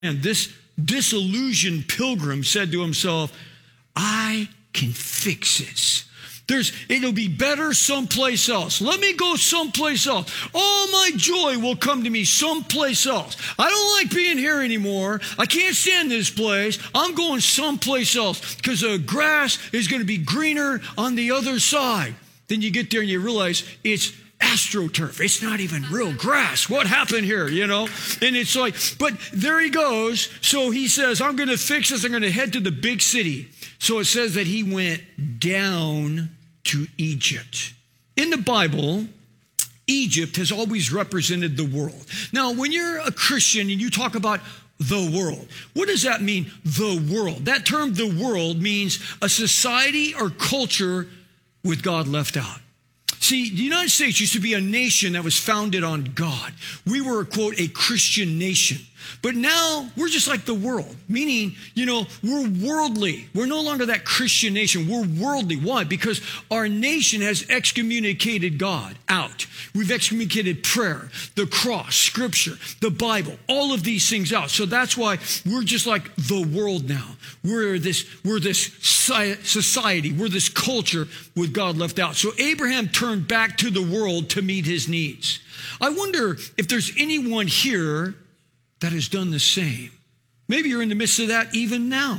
And this disillusioned pilgrim said to himself, I can fix this. It'll be better someplace else. Let me go someplace else. All my joy will come to me someplace else. I don't like being here anymore. I can't stand this place. I'm going someplace else because the grass is going to be greener on the other side. Then you get there and you realize it's AstroTurf. It's not even real grass. What happened here, And it's like, but there he goes. So he says, I'm going to fix this. I'm going to head to the big city. So it says that he went down to Egypt. In the Bible, Egypt has always represented the world. Now, when you're a Christian and you talk about the world, what does that mean, the world? That term, the world, means a society or culture with God left out. See, the United States used to be a nation that was founded on God. We were, quote, a Christian nation. But now we're just like the world, meaning, we're worldly. We're no longer that Christian nation. We're worldly. Why? Because our nation has excommunicated God out. We've excommunicated prayer, the cross, scripture, the Bible, all of these things out. So that's why we're just like the world now. We're this society. We're this culture with God left out. So Abraham turned back to the world to meet his needs. I wonder if there's anyone here that has done the same. Maybe you're in the midst of that even now.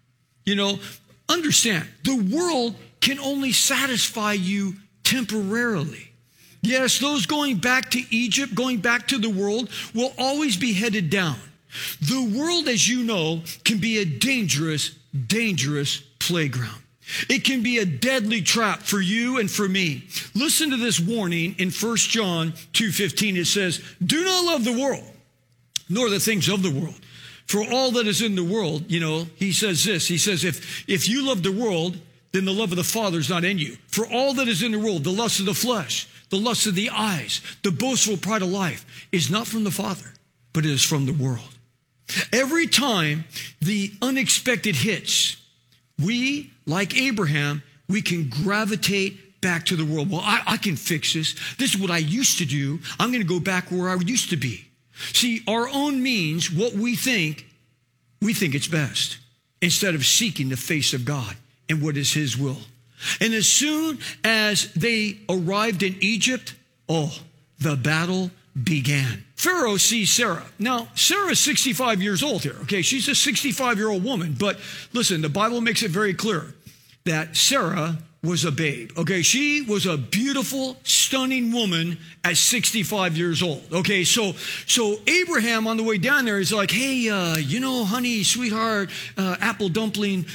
Understand, the world can only satisfy you temporarily. Yes, those going back to Egypt, going back to the world, will always be headed down. The world, as you know, can be a dangerous, dangerous playground. It can be a deadly trap for you and for me. Listen to this warning in 1 John 2:15. It says, do not love the world, nor the things of the world. For all that is in the world, he says this. He says, if you love the world, then the love of the Father is not in you. For all that is in the world, the lust of the flesh, the lust of the eyes, the boastful pride of life, is not from the Father, but it is from the world. Every time the unexpected hits, we, like Abraham, we can gravitate back to the world. Well, I can fix this. This is what I used to do. I'm going to go back where I used to be. See, our own means, what we think it's best, instead of seeking the face of God and what is his will. And as soon as they arrived in Egypt, the battle began. Pharaoh sees Sarah. Now, Sarah's 65 years old here. Okay, she's a 65-year-old woman. But listen, the Bible makes it very clear that Sarah was a babe. Okay, she was a beautiful, stunning woman at 65 years old. Okay, so Abraham on the way down there is like, hey, honey, sweetheart, apple dumpling,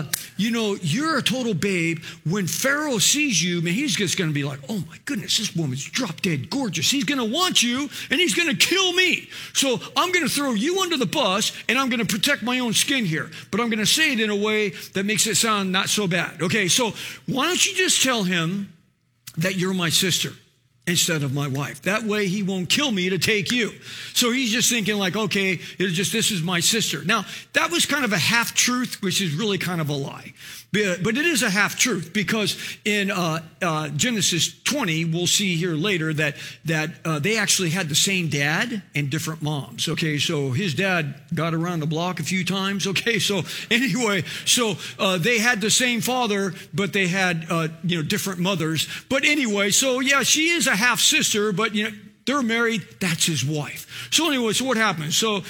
you're a total babe. When Pharaoh sees you, man, he's just going to be like, oh my goodness, this woman's drop dead gorgeous. He's going to want you and he's going to kill me. So I'm going to throw you under the bus and I'm going to protect my own skin here. But I'm going to say it in a way that makes it sound not so bad. Okay, so why don't you just tell him that you're my sister instead of my wife? That way he won't kill me to take you. So he's just thinking like, okay, this is my sister. Now, that was kind of a half-truth, which is really kind of a lie. But it is a half-truth because in Genesis 20, we'll see here later that they actually had the same dad and different moms. Okay, so his dad got around the block a few times. Okay, so anyway, they had the same father, but they had different mothers. But anyway, so yeah, she is a half-sister, but they're married. That's his wife. So anyway, so what happens? So,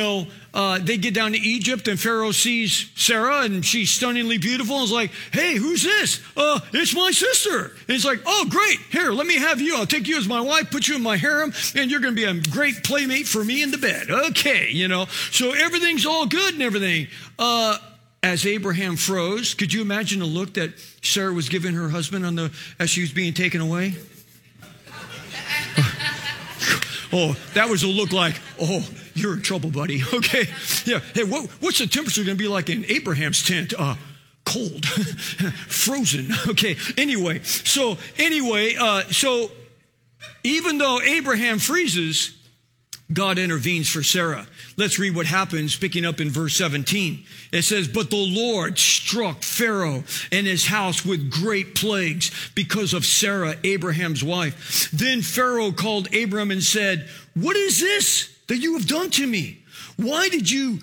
they get down to Egypt and Pharaoh sees Sarah and she's stunningly beautiful. And is like, hey, who's this? It's my sister. And he's like, oh, great. Here, let me have you. I'll take you as my wife, put you in my harem, and you're going to be a great playmate for me in the bed. Okay, So everything's all good and everything. As Abraham froze, could you imagine the look that Sarah was giving her husband as she was being taken away? Oh, that was a look like, oh, you're in trouble, buddy. Okay. Yeah. Hey, what's the temperature going to be like in Abraham's tent? Cold. Frozen. Okay. Anyway, so even though Abraham freezes, God intervenes for Sarah. Let's read what happens, picking up in verse 17. It says, but the Lord struck Pharaoh and his house with great plagues because of Sarah, Abraham's wife. Then Pharaoh called Abram and said, what is this that you have done to me? Why did you